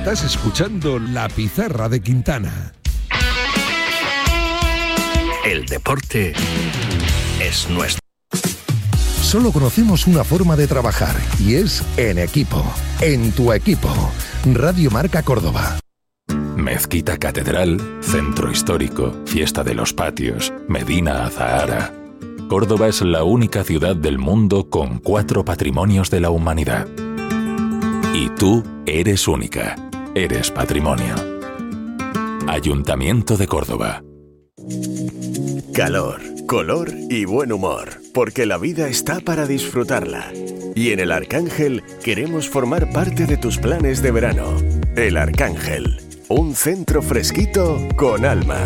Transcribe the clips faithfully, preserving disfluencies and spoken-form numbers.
Estás escuchando La Pizarra de Quintana. El deporte es nuestro. Solo conocemos una forma de trabajar y es en equipo. En tu equipo. Radio Marca Córdoba. Mezquita Catedral, Centro Histórico, Fiesta de los Patios, Medina Azahara. Córdoba es la única ciudad del mundo con cuatro patrimonios de la humanidad. Y tú eres única. Eres patrimonio. Ayuntamiento de Córdoba. Calor, color y buen humor, porque la vida está para disfrutarla. Y en El Arcángel queremos formar parte de tus planes de verano. El Arcángel, un centro fresquito con alma.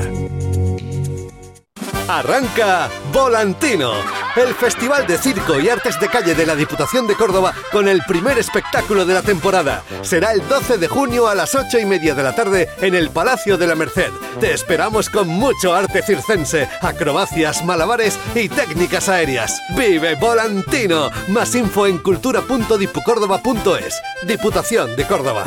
Arranca Volantino, el Festival de Circo y Artes de Calle de la Diputación de Córdoba con el primer espectáculo de la temporada. Será el doce de junio a las ocho y media de la tarde en el Palacio de la Merced. Te esperamos con mucho arte circense, acrobacias, malabares y técnicas aéreas. ¡Vive Volantino! Más info en cultura punto dipucórdoba punto es. Diputación de Córdoba.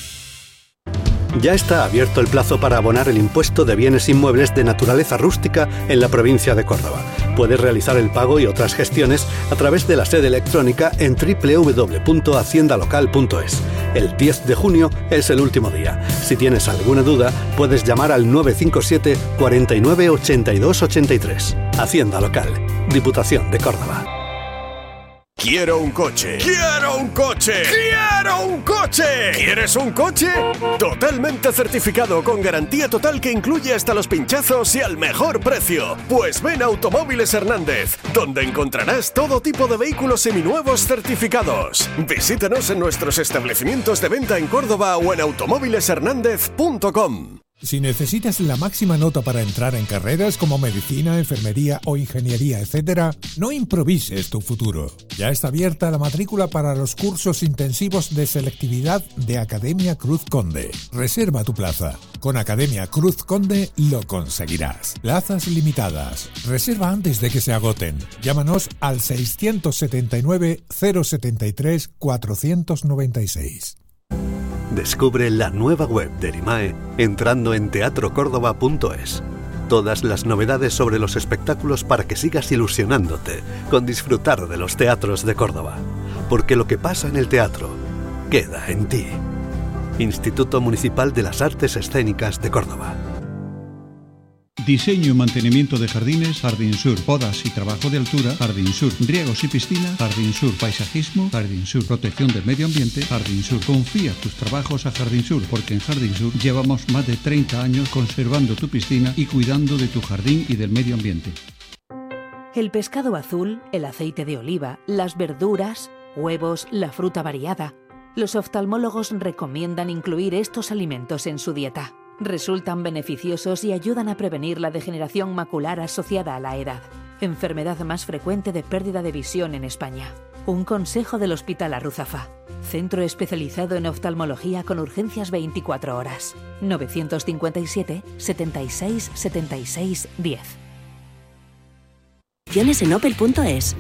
Ya está abierto el plazo para abonar el impuesto de bienes inmuebles de naturaleza rústica en la provincia de Córdoba. Puedes realizar el pago y otras gestiones a través de la sede electrónica en doble u doble u doble u punto hacienda local punto es. El diez de junio es el último día. Si tienes alguna duda, puedes llamar al nueve cinco siete, cuarenta y nueve, ochenta y dos, ochenta y tres. Hacienda Local, Diputación de Córdoba. Quiero un coche. ¡Quiero un coche! ¡Quiero un coche! ¿Quieres un coche? Totalmente certificado con garantía total que incluye hasta los pinchazos y al mejor precio. Pues ven a Automóviles Hernández, donde encontrarás todo tipo de vehículos seminuevos certificados. Visítanos en nuestros establecimientos de venta en Córdoba o en automóviles hernández punto com. Si necesitas la máxima nota para entrar en carreras como medicina, enfermería o ingeniería, etcétera, no improvises tu futuro. Ya está abierta la matrícula para los cursos intensivos de selectividad de Academia Cruz Conde. Reserva tu plaza. Con Academia Cruz Conde lo conseguirás. Plazas limitadas. Reserva antes de que se agoten. Llámanos al seiscientos setenta y nueve, cero setenta y tres, cuatrocientos noventa y seis. Descubre la nueva web de Erimae entrando en teatro córdoba punto es. Todas las novedades sobre los espectáculos para que sigas ilusionándote con disfrutar de los teatros de Córdoba. Porque lo que pasa en el teatro queda en ti. Instituto Municipal de las Artes Escénicas de Córdoba. Diseño y mantenimiento de jardines, Jardín Sur, podas y trabajo de altura, Jardín Sur, riegos y piscina, Jardín Sur, paisajismo, Jardín Sur, protección del medio ambiente, Jardín Sur. Confía tus trabajos a Jardín Sur, porque en Jardín Sur llevamos más de treinta años conservando tu piscina y cuidando de tu jardín y del medio ambiente. El pescado azul, el aceite de oliva, las verduras, huevos, la fruta variada. Los oftalmólogos recomiendan incluir estos alimentos en su dieta. Resultan beneficiosos y ayudan a prevenir la degeneración macular asociada a la edad, enfermedad más frecuente de pérdida de visión en España. Un consejo del Hospital Arruzafa, centro especializado en oftalmología con urgencias veinticuatro horas. novecientos cincuenta y siete, setenta y seis, setenta y seis, diez. En opel punto es.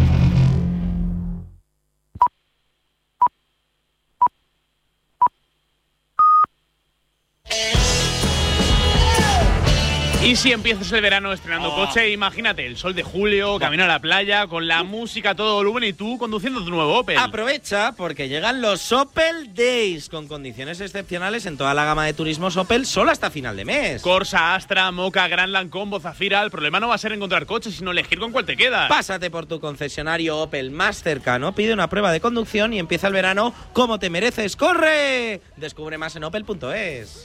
Y si empiezas el verano estrenando oh. coche, imagínate el sol de julio, camino a la playa, con la música a todo volumen y tú conduciendo tu nuevo Opel. Aprovecha porque llegan los Opel Days con condiciones excepcionales en toda la gama de turismos Opel solo hasta final de mes. Corsa, Astra, Moka, Grandland, Combo, Zafira. El problema no va a ser encontrar coches, sino elegir con cuál te quedas. Pásate por tu concesionario Opel más cercano, pide una prueba de conducción y empieza el verano como te mereces. ¡Corre! Descubre más en opel punto es.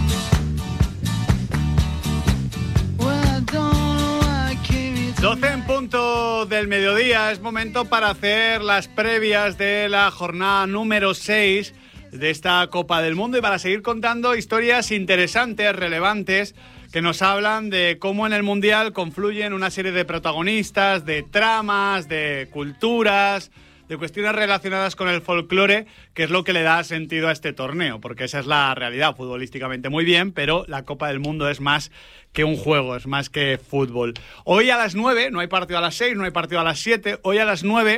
doce en punto del mediodía, es momento para hacer las previas de la jornada número seis de esta Copa del Mundo y para seguir contando historias interesantes, relevantes, que nos hablan de cómo en el Mundial confluyen una serie de protagonistas, de tramas, de culturas, de cuestiones relacionadas con el folclore, que es lo que le da sentido a este torneo, porque esa es la realidad, futbolísticamente muy bien, pero la Copa del Mundo es más que un juego, es más que fútbol. Hoy a las nueve, no hay partido a las seis, no hay partido a las siete, hoy a las nueve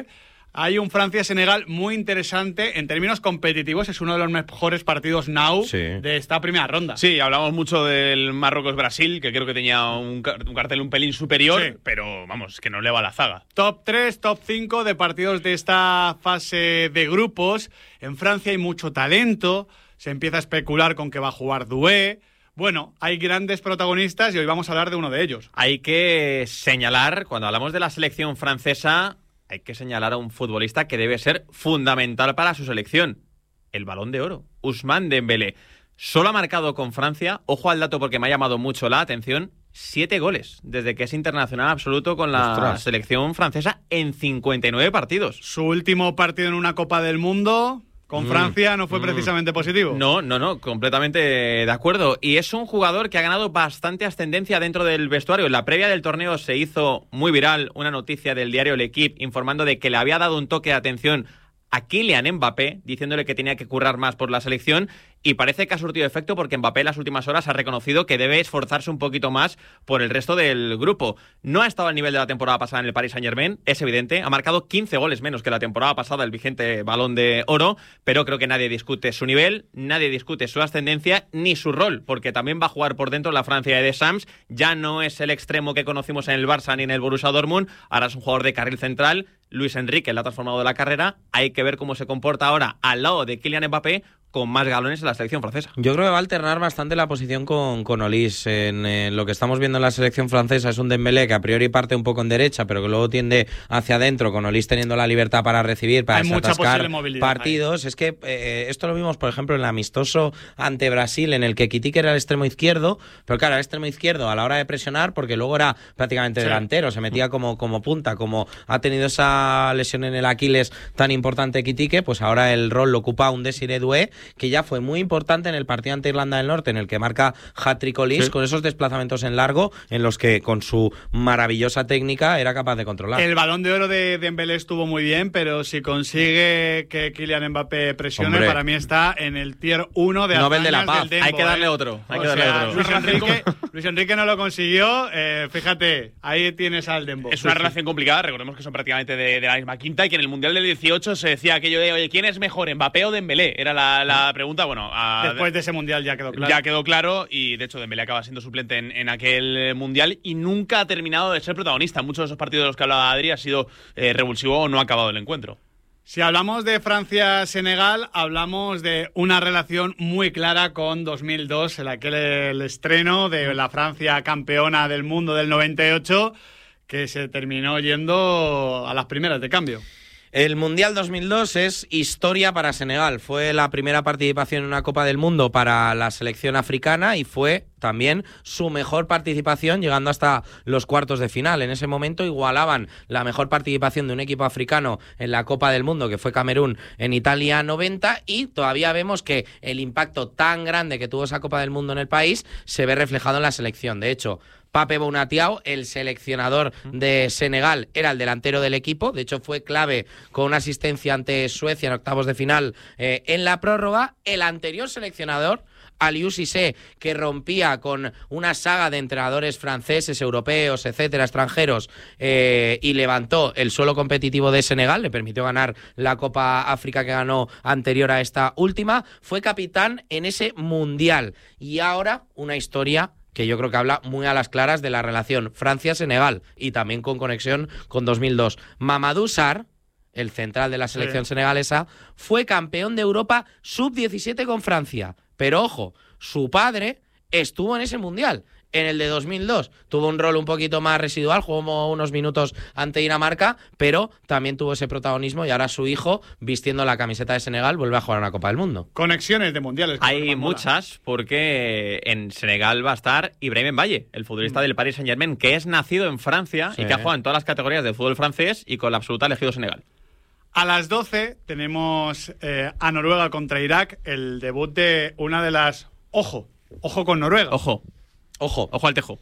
Hay un Francia-Senegal muy interesante en términos competitivos. Es uno de los mejores partidos now sí. de esta primera ronda. Sí, hablamos mucho del Marruecos-Brasil, que creo que tenía un, un cartel un pelín superior, sí. pero vamos, que no le va a la zaga. Top tres, top cinco de partidos de esta fase de grupos. En Francia hay mucho talento. Se empieza a especular con que va a jugar Doué. Bueno, hay grandes protagonistas y hoy vamos a hablar de uno de ellos. Hay que señalar, cuando hablamos de la selección francesa, hay que señalar a un futbolista que debe ser fundamental para su selección. El Balón de Oro, Ousmane Dembélé. Solo ha marcado con Francia, ojo al dato porque me ha llamado mucho la atención, siete goles desde que es internacional absoluto con la Ostras. selección francesa en cincuenta y nueve partidos. Su último partido en una Copa del Mundo con mm, Francia no fue mm. precisamente positivo. No, no, no, completamente de acuerdo. Y es un jugador que ha ganado bastante ascendencia dentro del vestuario. En la previa del torneo se hizo muy viral una noticia del diario L'Equipe informando de que le había dado un toque de atención a Kylian Mbappé, diciéndole que tenía que currar más por la selección, y parece que ha surtido efecto porque Mbappé en las últimas horas ha reconocido que debe esforzarse un poquito más por el resto del grupo. No ha estado al nivel de la temporada pasada en el Paris Saint-Germain, es evidente, ha marcado quince goles menos que la temporada pasada el vigente Balón de Oro, pero creo que nadie discute su nivel, nadie discute su ascendencia ni su rol, porque también va a jugar por dentro la Francia de Deschamps, ya no es el extremo que conocimos en el Barça ni en el Borussia Dortmund, ahora es un jugador de carril central. Luis Enrique le ha transformado de la carrera, hay que ver cómo se comporta ahora al lado de Kylian Mbappé con más galones en la selección francesa. Yo creo que va a alternar bastante la posición con, con Olís. En, en lo que estamos viendo en la selección francesa es un Dembélé que a priori parte un poco en derecha, pero que luego tiende hacia adentro, con Olís teniendo la libertad para recibir, para desatascar partidos. Ahí. Es que eh, esto lo vimos, por ejemplo, en el amistoso ante Brasil, en el que Kitik era el extremo izquierdo, pero claro, el extremo izquierdo a la hora de presionar, porque luego era prácticamente sí. delantero, se metía como, como punta, como ha tenido esa lesión en el Aquiles tan importante Kitik, pues ahora el rol lo ocupa un Désiré Doué, que ya fue muy importante en el partido ante Irlanda del Norte, en el que marca hat-trick Olís, sí. con esos desplazamientos en largo, en los que con su maravillosa técnica era capaz de controlar. El Balón de Oro de Dembélé estuvo muy bien, pero si consigue que Kylian Mbappé presione, Hombre. para mí está en el tier uno de Nobel de la Paz. Del Dembo, hay que darle ¿eh? otro. Hay o que darle sea, otro. Luis Enrique, Luis Enrique no lo consiguió. Eh, fíjate, ahí tienes al Dembo. Es una sí, relación sí. complicada. Recordemos que son prácticamente de, de la misma quinta y que en el Mundial del dieciocho se decía aquello de, oye, ¿quién es mejor, Mbappé o Dembélé? Era la, la pregunta. Bueno, a, después de ese Mundial ya quedó claro. Ya quedó claro y, de hecho, Dembélé acaba siendo suplente en, en aquel Mundial y nunca ha terminado de ser protagonista. Muchos de esos partidos de los que hablaba Adri ha sido eh, revulsivo o no ha acabado el encuentro. Si hablamos de Francia-Senegal, hablamos de una relación muy clara con dos mil dos, en aquel el estreno de la Francia campeona del mundo del noventa y ocho, que se terminó yendo a las primeras de cambio. El Mundial dos mil dos es historia para Senegal. Fue la primera participación en una Copa del Mundo para la selección africana y fue también su mejor participación, llegando hasta los cuartos de final. En ese momento igualaban la mejor participación de un equipo africano en la Copa del Mundo, que fue Camerún en Italia noventa, y todavía vemos que el impacto tan grande que tuvo esa Copa del Mundo en el país se ve reflejado en la selección. De hecho, Pape Bounatiao, el seleccionador de Senegal, era el delantero del equipo. De hecho, fue clave con una asistencia ante Suecia en octavos de final eh, en la prórroga. El anterior seleccionador, Aliou Cissé, que rompía con una saga de entrenadores franceses, europeos, etcétera, extranjeros, eh, y levantó el suelo competitivo de Senegal, le permitió ganar la Copa África que ganó anterior a esta última, fue capitán en ese Mundial. Y ahora una historia que yo creo que habla muy a las claras de la relación Francia-Senegal y también con conexión con dos mil dos. Mamadou Sarr, el central de la selección sí. senegalesa, fue campeón de Europa sub diecisiete con Francia. Pero ojo, su padre estuvo en ese Mundial, en el de dos mil dos. Tuvo un rol un poquito más residual, jugó unos minutos ante Dinamarca, pero también tuvo ese protagonismo y ahora su hijo, vistiendo la camiseta de Senegal, vuelve a jugar una Copa del Mundo. Conexiones de mundiales. Hay muchas, porque en Senegal va a estar Ibrahim Mbaye, el futbolista mm. del Paris Saint-Germain, que es nacido en Francia sí. y que ha jugado en todas las categorías del fútbol francés y con la absoluta elegido Senegal. A las doce tenemos eh, a Noruega contra Irak, el debut de una de las... Ojo, ojo con Noruega. Ojo. Ojo, ojo al tejo.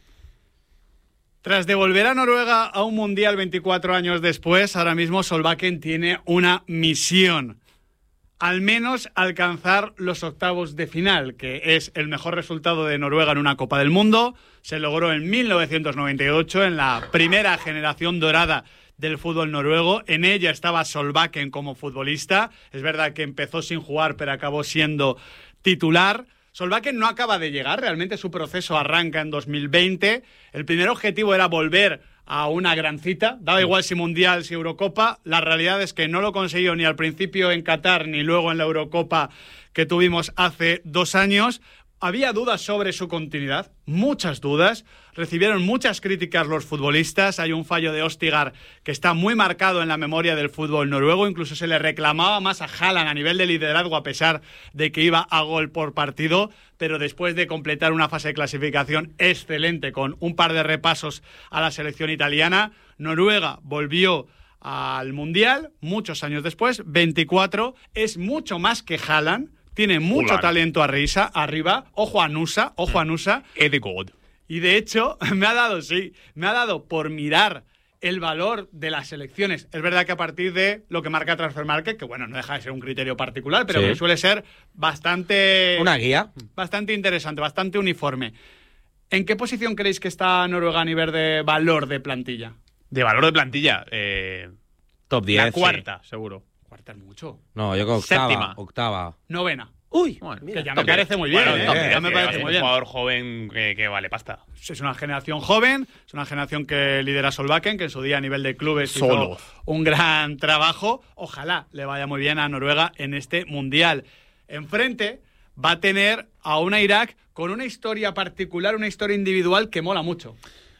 Tras devolver a Noruega a un mundial veinticuatro años después, ahora mismo Solbakken tiene una misión. Al menos alcanzar los octavos de final, que es el mejor resultado de Noruega en una Copa del Mundo. Se logró en mil novecientos noventa y ocho, en la primera generación dorada del fútbol noruego. En ella estaba Solbakken como futbolista. Es verdad que empezó sin jugar, pero acabó siendo titular. Solbakken no acaba de llegar, realmente su proceso arranca en dos mil veinte. El primer objetivo era volver a una gran cita, daba igual si Mundial, si Eurocopa. La realidad es que no lo consiguió ni al principio en Qatar, ni luego en la Eurocopa que tuvimos hace dos años. Había dudas sobre su continuidad, muchas dudas. Recibieron muchas críticas los futbolistas. Hay un fallo de Østigard que está muy marcado en la memoria del fútbol noruego. Incluso se le reclamaba más a Haaland a nivel de liderazgo, a pesar de que iba a gol por partido. Pero después de completar una fase de clasificación excelente, con un par de repasos a la selección italiana, Noruega volvió al Mundial muchos años después, veinticuatro. Es mucho más que Haaland. Tiene mucho Ular. talento arriba, arriba. Ojo a Nusa, ojo a Nusa. Eddie God. Y de hecho, me ha dado, sí, me ha dado por mirar el valor de las selecciones. Es verdad que a partir de lo que marca Transfer Market, que bueno, no deja de ser un criterio particular, pero sí. que suele ser bastante... Una guía. Bastante interesante, bastante uniforme. ¿En qué posición creéis que está Noruega a nivel de valor de plantilla? De valor de plantilla, eh... top diez. La cuarta, sí. seguro. Cuarta es mucho. No, yo creo que octava. Séptima. Octava. Novena. Uy, bueno, mira, que ya me parece muy bien, bueno, ¿eh? top ya diez, me que parece es muy un bien. jugador joven que, que vale pasta. Es una generación joven, es una generación que lidera Solbakken, que en su día a nivel de clubes Solo. hizo un gran trabajo. Ojalá le vaya muy bien a Noruega en este Mundial. Enfrente va a tener a una Irak con una historia particular, una historia individual que mola mucho.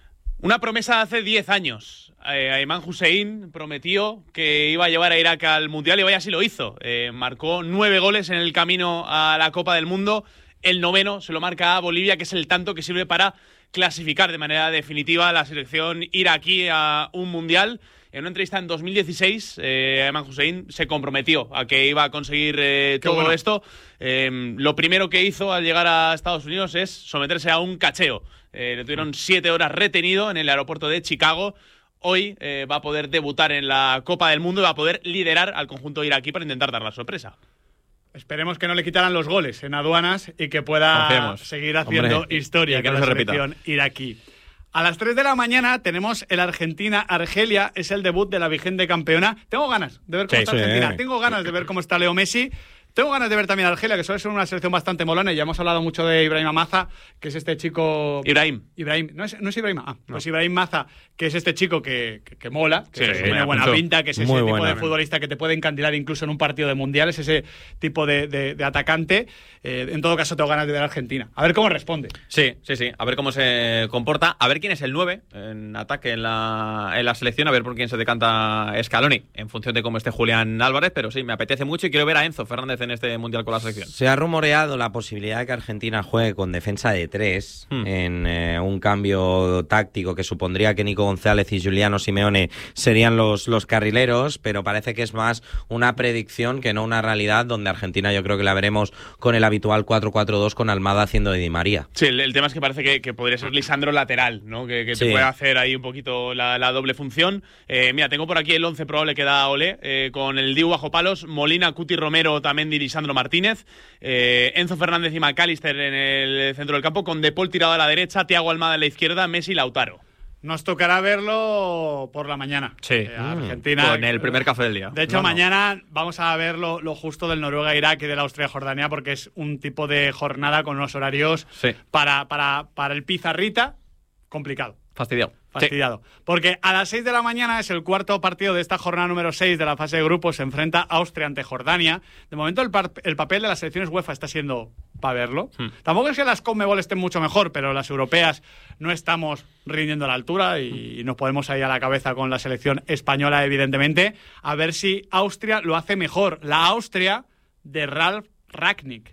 Una promesa de hace diez años. Eh, Ayman Hussein prometió que iba a llevar a Irak al Mundial y vaya si lo hizo. Eh, marcó nueve goles en el camino a la Copa del Mundo. El noveno se lo marca a Bolivia, que es el tanto que sirve para clasificar de manera definitiva a la selección iraquí a un Mundial. En una entrevista en dos mil dieciséis, eh, Ayman Hussein se comprometió a que iba a conseguir eh, todo bueno. esto. Eh, lo primero que hizo al llegar a Estados Unidos es someterse a un cacheo. Eh, le tuvieron siete horas retenido en el aeropuerto de Chicago. Hoy eh, va a poder debutar en la Copa del Mundo y va a poder liderar al conjunto iraquí para intentar dar la sorpresa. Esperemos que no le quitaran los goles en aduanas y que pueda Confiemos. seguir haciendo Hombre, historia y que con no la se repita. selección iraquí. A las tres de la mañana tenemos el Argentina-Argelia, es el debut de la vigente campeona. Tengo ganas de ver cómo Sí, está sí. Argentina, tengo ganas de ver cómo está Leo Messi. Tengo ganas de ver también a Argelia, que suele ser una selección bastante molona. Y ya hemos hablado mucho de Ibrahim Maza, que es este chico... Ibrahim. Ibrahim. ¿No es, no es Ibrahim? Ah, pues Ibrahim Maza, que es este chico que, que, que mola, que Sí, es- sí, tiene sí, buena mucho. pinta, que es ese Muy tipo buena. de futbolista que te puede encandilar incluso en un partido de mundial, es ese tipo de, de, de atacante. Eh, en todo caso, tengo ganas de ver a Argentina. A ver cómo responde. Sí, sí, sí. A ver cómo se comporta. A ver quién es el nueve en ataque en la, en la selección. A ver por quién se decanta Scaloni en función de cómo esté Julián Álvarez. Pero sí, me apetece mucho y quiero ver a Enzo Fernández en este Mundial con la selección. Se ha rumoreado la posibilidad de que Argentina juegue con defensa de tres Hmm. en eh, un cambio táctico que supondría que Nico González y Giuliano Simeone serían los, los carrileros, pero parece que es más una predicción que no una realidad, donde Argentina yo creo que la veremos con el habitual cuatro cuatro dos con Almada haciendo de Di María. Sí, el, el tema es que parece que, que podría ser Lisandro lateral, ¿no? Que, que te Sí. puede hacer ahí un poquito la, la doble función. Eh, mira, tengo por aquí el once probable que da Olé, eh, con el Diu bajo palos, Molina, Cuti, Romero, Otamendi, Lisandro Martínez, eh, Enzo Fernández y McAllister en el centro del campo, con De Paul tirado a la derecha, Thiago Almada en la izquierda, Messi, Lautaro. Nos tocará verlo por la mañana. Sí. Eh, Argentina. Con el primer café del día. De hecho, No, no. mañana vamos a ver lo, lo justo del Noruega-Irak y del Austria-Jordania, porque es un tipo de jornada con unos horarios Sí. para, para, para el pizarrita complicado. Fastidiado. Fastidiado. Porque a las seis de la mañana es el cuarto partido de esta jornada número seis de la fase de grupos. Se enfrenta Austria ante Jordania. De momento el, par- el papel de las selecciones UEFA está siendo para verlo. Hmm. Tampoco es que las Conmebol estén mucho mejor, pero las europeas no estamos rindiendo a la altura y, y nos podemos ir a la cabeza con la selección española, evidentemente. A ver si Austria lo hace mejor. La Austria de Ralf Rangnick.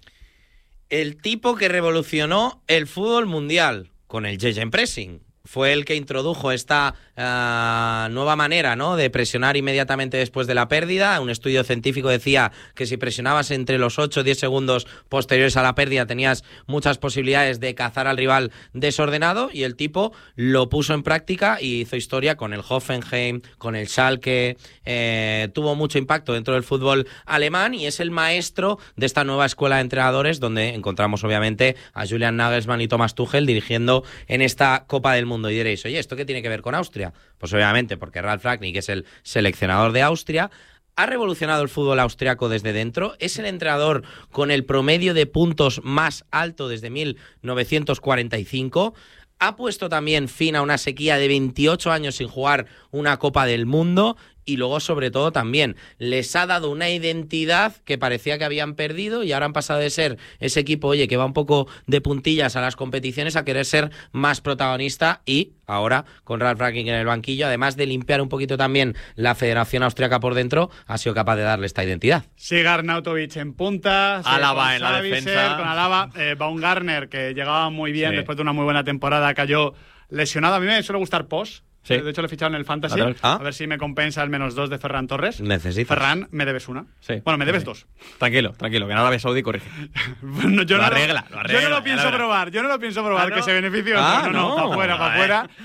El tipo que revolucionó el fútbol mundial con el Gegenpressing. Fue el que introdujo esta uh, nueva manera, ¿no?, de presionar inmediatamente después de la pérdida. Un estudio científico decía que si presionabas entre los ocho o diez segundos posteriores a la pérdida tenías muchas posibilidades de cazar al rival desordenado, y el tipo lo puso en práctica y hizo historia con el Hoffenheim, con el Schalke. Eh, tuvo mucho impacto dentro del fútbol alemán y es el maestro de esta nueva escuela de entrenadores, donde encontramos obviamente a Julian Nagelsmann y Thomas Tuchel dirigiendo en esta Copa del Mundo. mundo. Y diréis, oye, ¿esto qué tiene que ver con Austria? Pues obviamente porque Ralf Rangnick es el seleccionador de Austria. Ha revolucionado el fútbol austriaco desde dentro. Es el entrenador con el promedio de puntos más alto desde mil novecientos cuarenta y cinco. Ha puesto también fin a una sequía de veintiocho años sin jugar una Copa del Mundo. Y luego, sobre todo, también les ha dado una identidad que parecía que habían perdido y ahora han pasado de ser ese equipo, oye, que va un poco de puntillas a las competiciones a querer ser más protagonista y ahora, con Ralf Rangnick en el banquillo, además de limpiar un poquito también la Federación Austriaca por dentro, ha sido capaz de darle esta identidad. Sigue Arnautovic en punta, Alaba en la Savicer, defensa. con Alaba, eh, Baumgartner, que llegaba muy bien Sí. después de una muy buena temporada, cayó lesionado. A mí me suele gustar Pos. Sí. De hecho, le he fichado en el Fantasy. ¿Ah? A ver si me compensa el menos dos de Ferran Torres. Necesitas. Ferran, me debes una. Sí. Bueno, me debes Sí. dos. Tranquilo, tranquilo, que en Arabia Saudí corrige. Bueno, yo Lo no arregla, lo arregla, Yo no lo ya pienso la verás. probar. Yo no lo pienso probar. Ah, ¿no? Que se beneficie otro. Ah, no, no, no. para afuera, para Vale. afuera.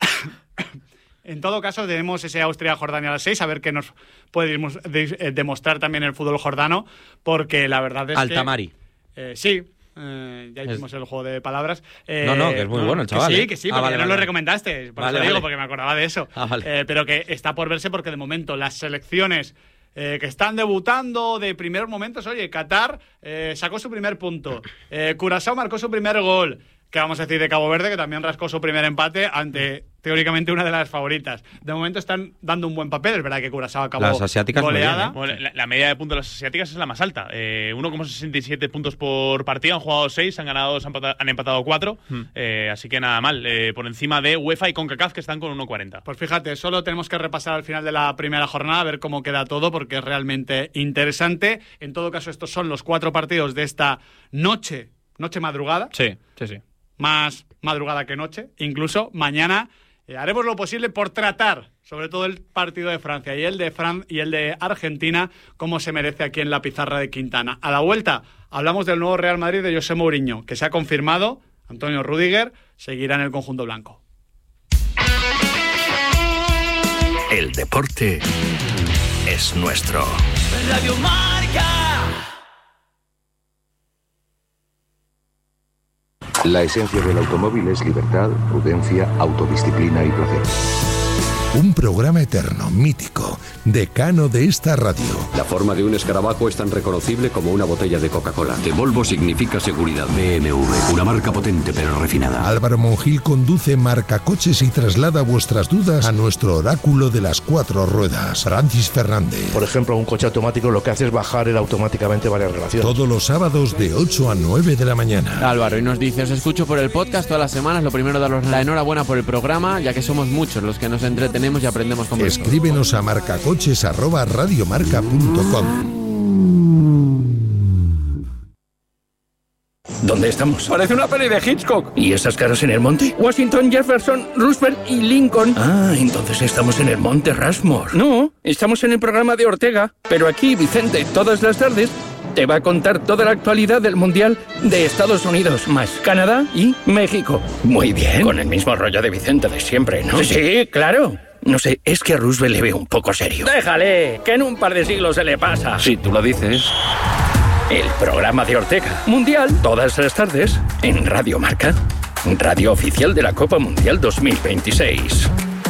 En todo caso, tenemos ese Austria-Jordania a las seis, a ver qué nos puede de- eh, demostrar también el fútbol jordano, porque la verdad es Altamari. que... Eh, sí, eh, ya hicimos el juego de palabras. Eh, No, no, que es muy bueno el chaval, Que sí, ¿eh? que sí, Ah, porque vale, no vale. lo recomendaste. Por Vale, eso digo, vale. porque me acordaba de eso. Ah, vale. Eh, pero que está por verse porque de momento las selecciones eh, que están debutando de primeros momentos, oye, Qatar eh, sacó su primer punto, eh, Curazao marcó su primer gol, que vamos a decir de Cabo Verde, que también rascó su primer empate ante, teóricamente, una de las favoritas. De momento están dando un buen papel, es verdad que Curazao acabó Las asiáticas muy goleada. bien, ¿eh? Bueno, la, la media de puntos de las asiáticas es la más alta. Eh, uno coma sesenta y siete puntos por partido. Han jugado seis, han ganado dos, han empatado, han empatado cuatro. Hmm. Eh, así que nada mal. Eh, por encima de UEFA y CONCACAF, que están con uno cuarenta. Pues fíjate, solo tenemos que repasar al final de la primera jornada, a ver cómo queda todo, porque es realmente interesante. En todo caso, estos son los cuatro partidos de esta noche, noche madrugada. Sí, sí, sí. Más madrugada que noche. Incluso mañana eh, haremos lo posible por tratar, sobre todo el partido de Francia y el de Fran y el de Argentina, como se merece aquí en la pizarra de Quintana. A la vuelta hablamos del nuevo Real Madrid de José Mourinho, que se ha confirmado. Antonio Rüdiger seguirá en el conjunto blanco. El deporte es nuestro. Radio Marca. La esencia del automóvil es libertad, prudencia, autodisciplina y placer. Un programa eterno, mítico, decano de esta radio. La forma de un escarabajo es tan reconocible como una botella de Coca-Cola. De Volvo significa seguridad. B M W, una marca potente pero refinada. Álvaro Monjil conduce Marcacoches y traslada vuestras dudas a nuestro oráculo de las cuatro ruedas, Francis Fernández. Por ejemplo, un coche automático lo que hace es bajar él automáticamente varias relaciones. Todos los sábados de ocho a nueve de la mañana. Álvaro, y nos dice, os escucho por el podcast todas las semanas. Lo primero, daros la enhorabuena por el programa, ya que somos muchos los que nos entretenemos y aprendemos con vosotros. Escríbenos a marcacoches arroba radiomarca punto com. ¿Dónde estamos? Parece una peli de Hitchcock. ¿Y esas caras en el monte? Washington, Jefferson, Roosevelt y Lincoln. Ah, entonces estamos en el monte Rushmore. No, estamos en el programa de Ortega. Pero aquí, Vicente, todas las tardes, te va a contar toda la actualidad del Mundial de Estados Unidos, más Canadá y México. Muy bien. Con el mismo rollo de Vicente de siempre, ¿no? Sí, sí, claro. No sé, es que a Roosevelt le veo un poco serio. Déjale, que en un par de siglos se le pasa. Si tú lo dices. El programa de Ortega. Mundial. Todas las tardes en Radio Marca. Radio oficial de la Copa Mundial dos mil veintiséis.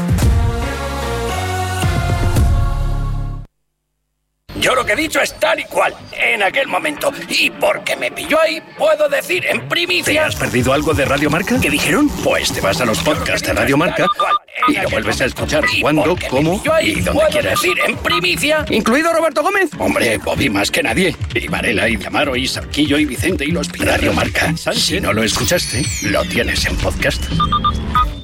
Yo lo que he dicho es tal y cual, en aquel momento. Y porque me pilló ahí, puedo decir en primicia... ¿Te has perdido algo de Radio Marca? ¿Qué dijeron? Pues te vas a los podcasts de Radio Marca y lo vuelves a escuchar cuando, cómo y donde puedo quieras. decir en primicia, incluido Roberto Gómez. Hombre, Bobby más que nadie. Y Varela, y Diamaro, y Sarquillo, y Vicente, y los Pi- Radio Marca. Si no lo escuchaste, lo tienes en podcast.